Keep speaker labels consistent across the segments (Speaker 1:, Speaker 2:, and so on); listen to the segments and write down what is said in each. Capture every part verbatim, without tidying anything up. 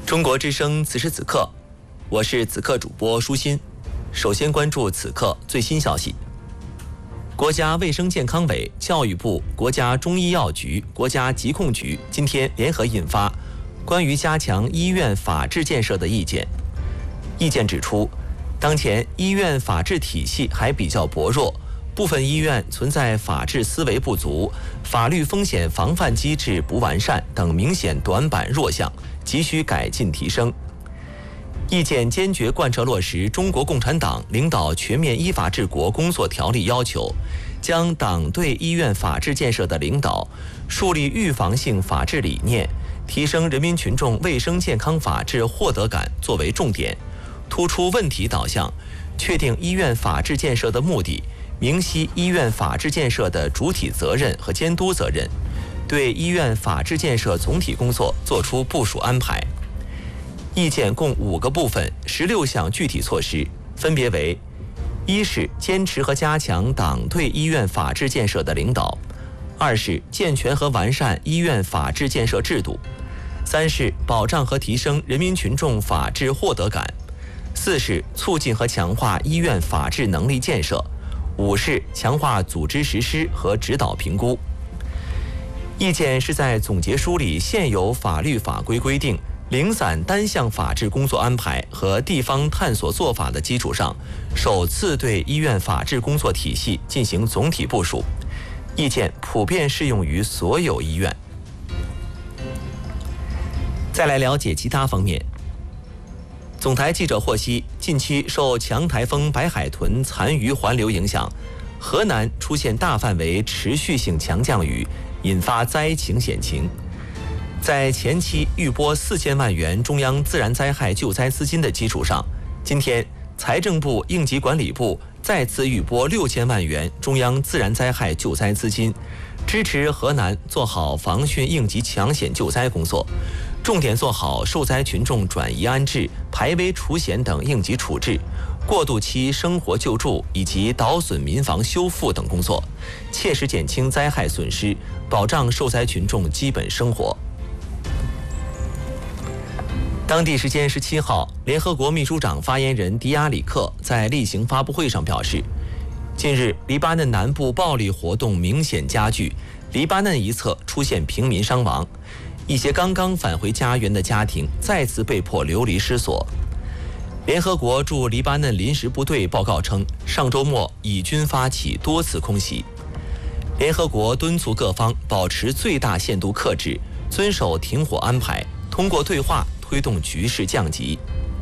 Speaker 1: 中国之声此时此刻，我是此刻主播舒心。首先关注此刻最新消息。国家卫生健康委、教育部、国家中医药局、国家疾控局今天联合印发关于加强医院法治建设的意见。意见指出，当前医院法治体系还比较薄弱，部分医院存在法治思维不足、法律风险防范机制不完善等明显短板弱项，急需改进提升。意见坚决贯彻落实中国共产党领导全面依法治国工作条例要求，将党对医院法治建设的领导、树立预防性法治理念、提升人民群众卫生健康法治获得感作为重点，突出问题导向，确定医院法治建设的目的，明晰医院法治建设的主体责任和监督责任，对医院法治建设总体工作作出部署安排。意见共五个部分，十六项具体措施，分别为：一是坚持和加强党对医院法治建设的领导；二是健全和完善医院法治建设制度；三是保障和提升人民群众法治获得感；四是促进和强化医院法治能力建设；五是强化组织实施和指导评估。意见是在总结梳理现有法律法规规定、零散单项法治工作安排和地方探索做法的基础上，首次对医院法治工作体系进行总体部署。意见普遍适用于所有医院。再来了解其他方面。总台记者获悉，近期受强台风白海豚残余环流影响，河南出现大范围持续性强降雨，引发灾情险情。在前期预拨四千万元中央自然灾害救灾资金的基础上，今天财政部应急管理部再次预拨六千万元中央自然灾害救灾资金，支持河南做好防汛应急抢险救灾工作，重点做好受灾群众转移安置、排危除险等应急处置、过渡期生活救助以及倒损民房修复等工作，切实减轻灾害损失，保障受灾群众基本生活。当地时间十七号，联合国秘书长发言人迪亚里克在例行发布会上表示，近日黎巴嫩南部暴力活动明显加剧，黎巴嫩一侧出现平民伤亡，一些刚刚返回家园的家庭再次被迫流离失所。联合国驻黎巴嫩临时部队报告称，上周末以军发起多次空袭。联合国敦促各方保持最大限度克制，遵守停火安排，通过对话推动局势降级。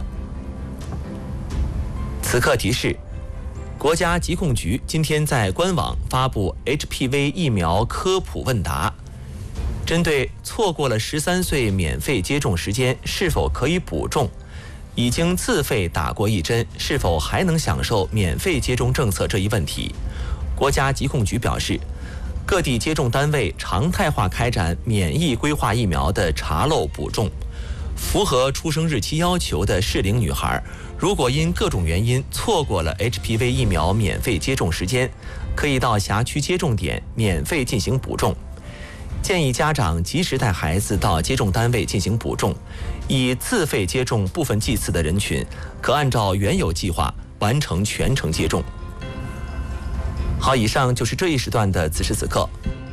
Speaker 1: 此刻提示，国家疾控局今天在官网发布 H P V 疫苗科普问答，针对错过了十三岁免费接种时间是否可以补种，已经自费打过一针是否还能享受免费接种政策这一问题，国家疾控局表示，各地接种单位常态化开展免疫规划疫苗的查漏补种。符合出生日期要求的适龄女孩，如果因各种原因错过了 H P V 疫苗免费接种时间，可以到辖区接种点免费进行补种。建议家长及时带孩子到接种单位进行补种。已自费接种部分剂次的人群，可按照原有计划完成全程接种。好，以上就是这一时段的此时此刻。